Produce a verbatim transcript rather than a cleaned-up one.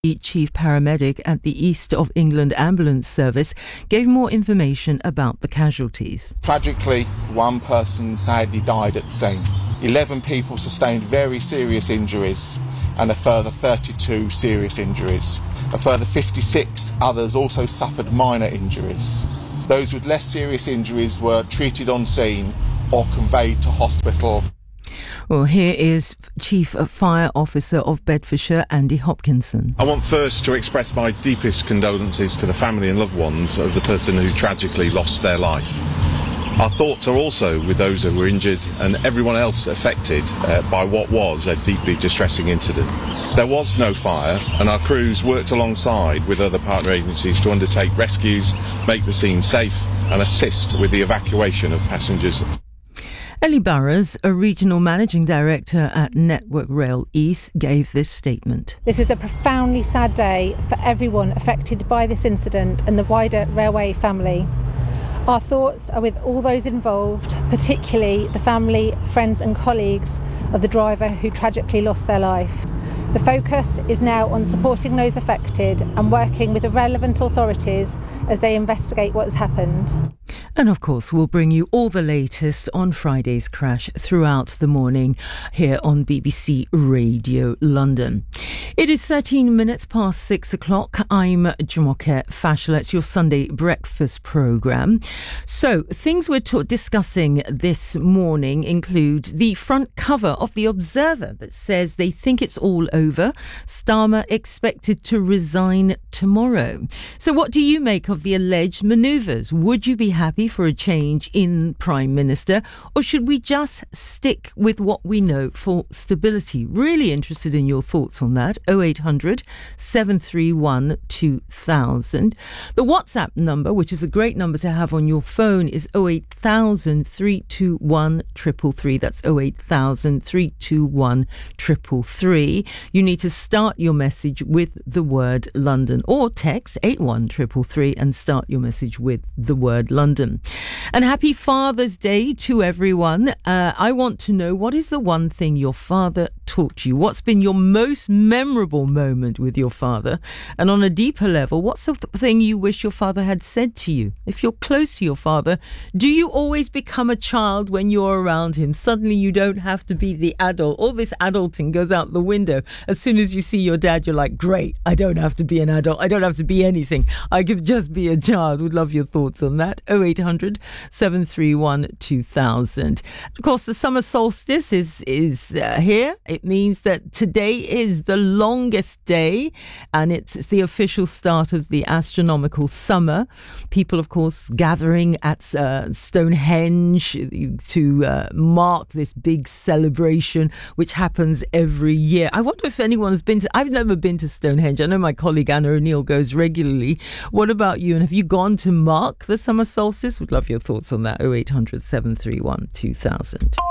The chief paramedic at the East of England Ambulance Service gave more information about the casualties. Tragically, one person sadly died at the scene. eleven people sustained very serious injuries and a further thirty-two serious injuries. A further fifty-six others also suffered minor injuries. Those with less serious injuries were treated on scene or conveyed to hospital. Well, here is Chief Fire Officer of Bedfordshire, Andy Hopkinson. I want first to express my deepest condolences to the family and loved ones of the person who tragically lost their life. Our thoughts are also with those who were injured and everyone else affected uh, by what was a deeply distressing incident. There was no fire, and our crews worked alongside with other partner agencies to undertake rescues, make the scene safe and assist with the evacuation of passengers. Ellie Burrows, a regional managing director at Network Rail East, gave this statement. This is a profoundly sad day for everyone affected by this incident and the wider railway family. Our thoughts are with all those involved, particularly the family, friends and colleagues of the driver who tragically lost their life. The focus is now on supporting those affected and working with the relevant authorities as they investigate what has happened. And of course, we'll bring you all the latest on Friday's crash throughout the morning here on B B C Radio London. It is thirteen minutes past six o'clock. I'm Jumoke Fashla. It's your Sunday breakfast programme. So, things we're ta- discussing this morning include the front cover of The Observer that says they think it's all over. Starmer expected to resign tomorrow. So, what do you make of the alleged manoeuvres? Would you be happy for a change in Prime Minister, or should we just stick with what we know for stability? Really interested in your thoughts on that. oh eight hundred, seven three one, two thousand. The WhatsApp number, which is a great number to have on your phone, is oh eight thousand, three two one, three three three. That's oh eight thousand, three two one, three three three. You need to start your message with the word London, or text eight one three three three and start your message with the word London. And happy Father's Day to everyone. Uh, I want to know, what is the one thing your father taught you? What's been your most memorable moment with your father? And on a deeper level, what's the th- thing you wish your father had said to you? If you're close to your father, do you always become a child when you're around him? Suddenly you don't have to be the adult. All this adulting goes out the window. As soon as you see your dad, you're like, great, I don't have to be an adult. I don't have to be anything. I could just be a child. Would love your thoughts on that. oh eight hundred, seven three one, two thousand. Of course, the summer solstice is, is uh, here. It means that today is the longest day, and it's, it's the official start of the astronomical summer. People, of course, gathering at uh, Stonehenge to uh, mark this big celebration, which happens every year. I wonder if anyone has been to... I've never been to Stonehenge. I know my colleague Anna O'Neill goes regularly. What about you? And have you gone to mark the summer solstice? Would love your thoughts on that. oh eight hundred, seven three one, two thousand.